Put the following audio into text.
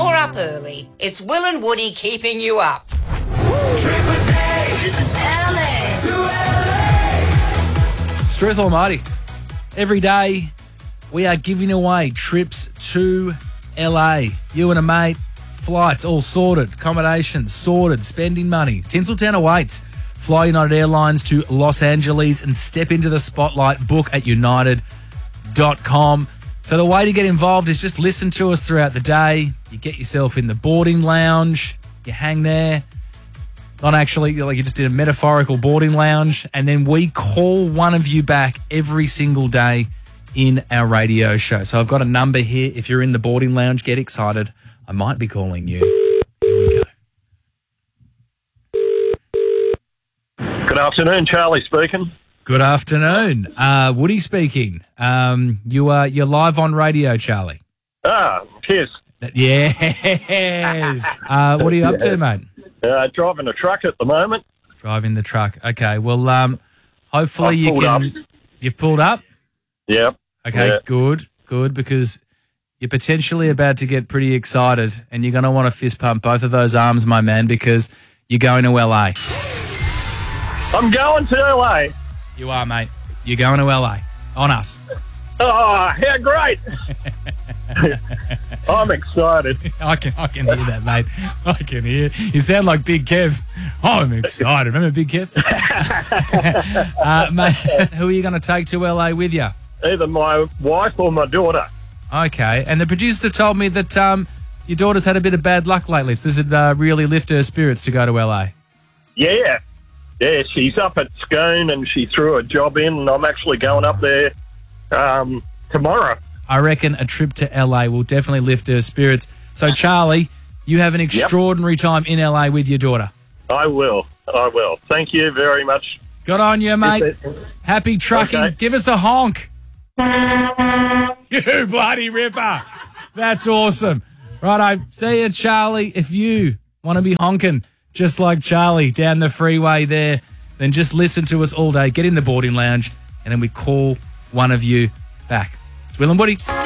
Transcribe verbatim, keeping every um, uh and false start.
or up early, it's Will and Woody keeping you up. Triple Days, L A. To L A. Truth Almighty. Every day we are giving away trips to L A. You and a mate, flights all sorted, accommodations sorted, spending money. Tinseltown awaits. Fly United Airlines to Los Angeles and step into the spotlight. Book at united dot com. So the way to get involved is just listen to us throughout the day. You get yourself in the boarding lounge. You hang there. Not actually, like you just did a metaphorical boarding lounge. And then we call one of you back every single day in our radio show. So I've got a number here. If you're in the boarding lounge, get excited. I might be calling you. Here we go. Good afternoon, Charlie speaking. Good afternoon. Uh, Woody speaking. Um, you are, you're live on radio, Charlie. Ah, cheers. Yes. Uh, what are you up to, mate? Uh, driving a truck at the moment. Driving the truck. Okay. Well, um, hopefully I've you pulled can. up. You've pulled up? Yep. Okay, Yeah. good, good, because you're potentially about to get pretty excited and you're going to want to fist pump both of those arms, my man, because you're going to L A. I'm going to L A. You are, mate. You're going to L A. On us. Oh, how great. I'm excited. I can I can hear that, mate. I can hear. You sound like Big Kev. I'm excited. Remember Big Kev? uh, mate, who are you going to take to L A with you? Either my wife or my daughter. Okay. And the producers have told me that um, your daughter's had a bit of bad luck lately. So does it uh, really lift her spirits to go to L A? Yeah. Yeah, she's up at Scone and she threw a job in and I'm actually going up there um, tomorrow. I reckon a trip to L A will definitely lift her spirits. So, Charlie, you have an extraordinary time in L A with your daughter. I will. I will. Thank you very much. Good on you, mate. Happy trucking. Okay. Give us a honk. You bloody ripper. That's awesome. Righto. See you, Charlie. If you want to be honking just like Charlie down the freeway there, then just listen to us all day. Get in the boarding lounge, and then we call one of you back. It's Will and Woody.